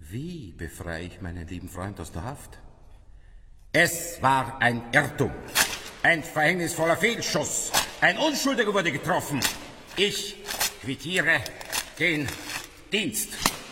Wie befreie ich meinen lieben Freund aus der Haft? Es war ein Irrtum. Ein verhängnisvoller Fehlschuss. Ein Unschuldiger wurde getroffen. Ich quittiere den Dienst.